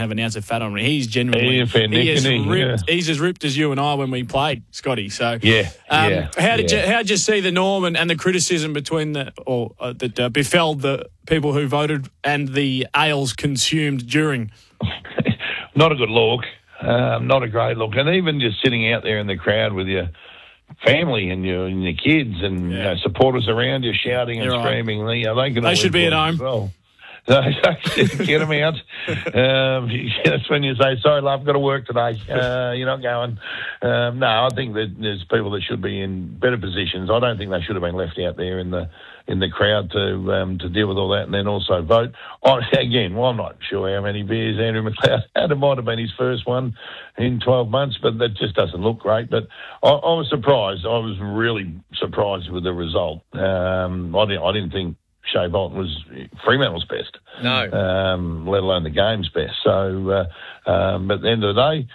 have an ounce of fat on him. He's genuinely he's as ripped as you and I when we played, Scotty. So how did you see the norm and the criticism between that befell the people who voted and the ales consumed during? Not a good look. Not a great look. And even just sitting out there in the crowd with your family and your kids and supporters around you shouting and screaming, they should be at home. Well. So, get them out. That's when you say, sorry, love, I've got to work today. You're not going. No, I think that there's people that should be in better positions. I don't think they should have been left out there in the crowd to deal with all that and then also vote. I'm not sure how many beers Andrew McLeod had. It might have been his first one in 12 months, but that just doesn't look great. But I was surprised. I was really surprised with the result. I didn't think Shea Bolton was Fremantle's best. No. Let alone the game's best. So, but at the end of the day,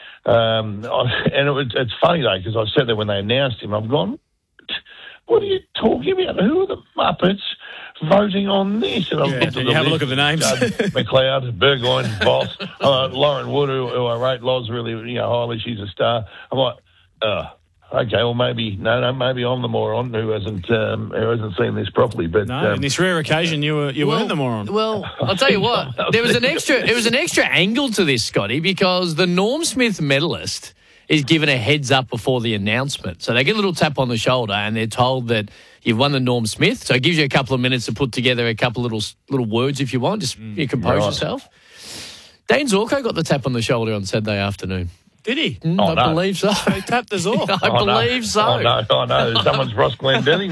it's funny though, because I sat there when they announced him, I've gone, what are you talking about? Who are the Muppets voting on this? And I've have a look at the names. McLeod, Burgoyne, Boss, Lauren Wood, who I rate Loz really highly. She's a star. I'm like, okay, well maybe I'm the moron who hasn't seen this properly. But no, in this rare occasion, you weren't the moron. Well, I'll tell you what, there was an extra angle to this, Scotty, because the Norm Smith medalist is given a heads up before the announcement. So they get a little tap on the shoulder and they're told that you've won the Norm Smith. So it gives you a couple of minutes to put together a couple little words if you want. Just you compose yourself. Dane Zorko got the tap on the shoulder on Saturday afternoon. Did he? I believe so. He tapped us all. I believe so. I know. Someone's Ross Glendinning.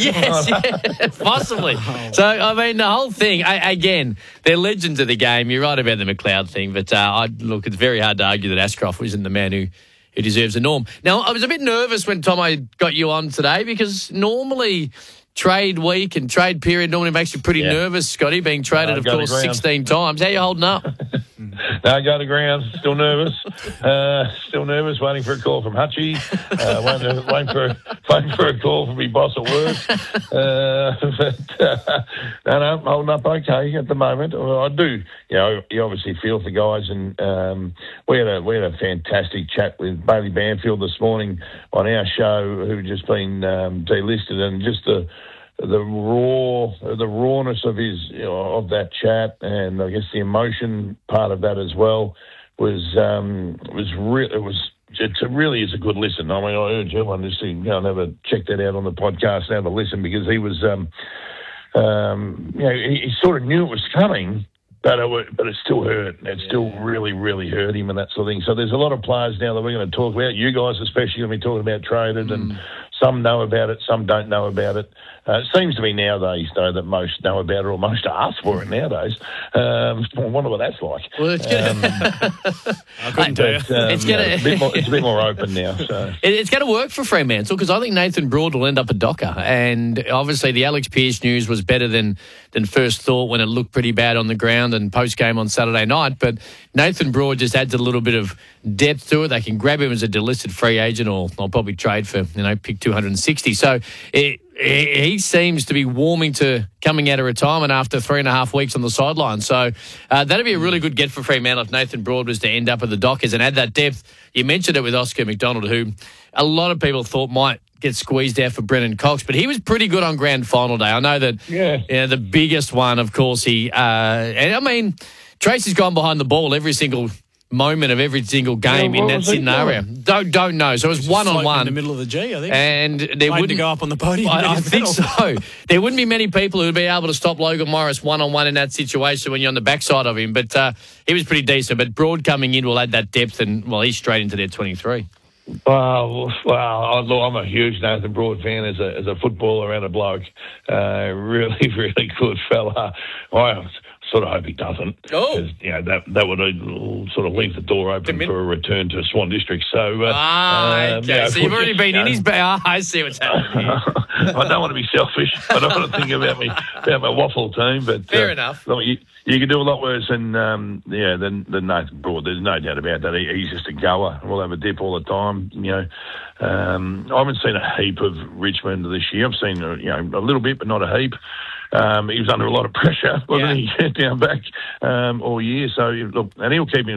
Yes, possibly. So, I mean, the whole thing, again, they're legends of the game. You're right about the McLeod thing, but it's very hard to argue that Ashcroft isn't the man who deserves a Norm. Now, I was a bit nervous when Tomo got you on today because normally trade week and trade period normally makes you pretty nervous, Scotty, being traded, of course, 16 times. How are you holding up? No, go to ground. Still nervous. Waiting for a call from Hutchie. Waiting for a call from my boss at work. No, holding up okay at the moment. I do. You obviously feel for guys, and we had a fantastic chat with Bailey Banfield this morning on our show, who'd just been delisted, and just the rawness of of that chat, and I guess the emotion part of that as well it really is a good listen. I mean, I urge everyone just to go and check that out on the podcast and have a listen, because he was he sort of knew it was coming, but it still hurt. It still really, really hurt him and that sort of thing. So there's a lot of players now that we're going to talk about. You guys especially going to be talking about traded, and some know about it, some don't know about it. It seems to be nowadays, though, that most know about it, or most ask for it nowadays. I wonder what that's like. Well, it's I couldn't tell you. It's a bit more open now. So. It's going to work for Fremantle, because I think Nathan Broad will end up a Docker. And obviously the Alex Pearce news was better than first thought when it looked pretty bad on the ground and post-game on Saturday night. But Nathan Broad just adds a little bit of depth to it. They can grab him as a delisted free agent, or I'll probably trade for, pick 260. So he seems to be warming to coming out of retirement after 3.5 weeks on the sideline. So that'd be a really good get for Fremantle if Nathan Broad was to end up at the Dockers and add that depth. You mentioned it with Oscar McDonald, who a lot of people thought might get squeezed out for Brennan Cox, but he was pretty good on grand final day. I know that the biggest one, of course, Tracy's gone behind the ball every single moment of every single game in that scenario. Don't know. So it was one-on-one. In the middle of the G, I think. And there wouldn't to go up on the podium. I think so. There wouldn't be many people who would be able to stop Logan Morris one-on-one in that situation when you're on the backside of him. But he was pretty decent. But Broad coming in will add that depth, and, he's straight into their 23. Well, I'm a huge Nathan Broad fan as a footballer and a bloke. Really, really good fella. I sort of hope he doesn't. Because, that would sort of leave the door open for a return to Swan District. So, okay. So you've already been in his bag. I see what's happening. I don't want to be selfish. I don't want to think about my waffle team. But fair enough. You can do a lot worse than Nathan Broad. There's no doubt about that. He's just a goer. We'll have a dip all the time. I haven't seen a heap of Richmond this year. I've seen a little bit, but not a heap. He was under a lot of pressure, wasn't he? Down back all year. So look, and he'll keep him